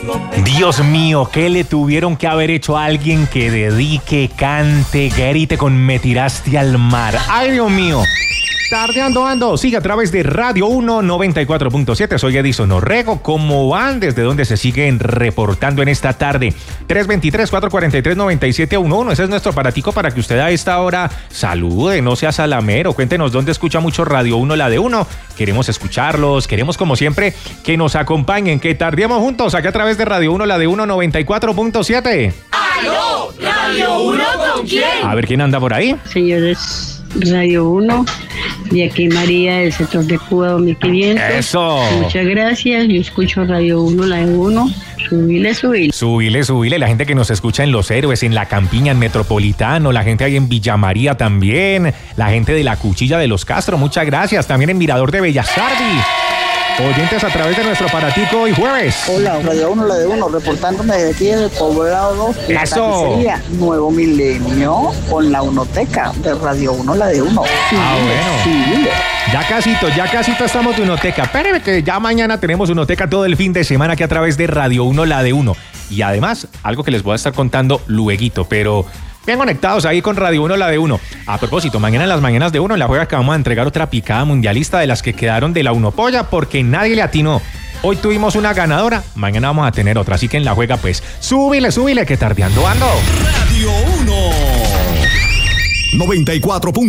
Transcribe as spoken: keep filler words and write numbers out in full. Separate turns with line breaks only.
Dios mío, ¿qué le tuvieron que haber hecho a alguien que dedique, cante, grite con Me tiraste al mar? ¡Ay, Dios mío! Tardeando ando, sigue a través de Radio uno noventa y cuatro punto siete. Soy Edison Orrego. ¿Cómo van? ¿Desde dónde se siguen reportando en esta tarde? tres dos tres, cuatro cuatro tres, nueve siete uno uno. Ese es nuestro aparatico para que usted a esta hora salude, no sea salamero. Cuéntenos dónde escucha mucho Radio uno, la de uno. Queremos escucharlos, queremos como siempre que nos acompañen, que tardemos juntos aquí a través de Radio uno, la de uno noventa y cuatro punto siete.
¡Aló! ¿Radio uno con quién?
A ver quién anda por ahí.
Señores, Radio uno, de aquí María, del sector de Cuba dos mil quinientos.
Eso.
Muchas gracias, yo escucho Radio uno, la de uno. Subile, subile.
Subile, subile. La gente que nos escucha en Los Héroes, en La Campiña, en Metropolitano, la gente ahí en Villa María también, la gente de La Cuchilla de los Castro, muchas gracias. También en Mirador de Bellasardi. Oyentes a través de nuestro aparatico hoy jueves.
Hola, Radio uno, la de uno, reportándome desde aquí en el Poblado dos, la
Eso.
tapicería Nuevo Milenio, con la Unoteca de Radio uno, la de uno.
Ah, bueno.
Sí.
Ya casito, ya casito estamos de Unoteca. Espéreme que ya mañana tenemos Unoteca todo el fin de semana aquí a través de Radio uno, la de uno. Y además, algo que les voy a estar contando lueguito, pero bien conectados ahí con Radio uno, la de uno. A propósito, mañana en las mañanas de uno, en la juega que vamos a entregar otra picada mundialista de las que quedaron de la Unopolla, porque nadie le atinó. Hoy tuvimos una ganadora, mañana vamos a tener otra, así que en la juega pues, súbile, súbile, que tardeando ando.
Radio uno noventa y cuatro.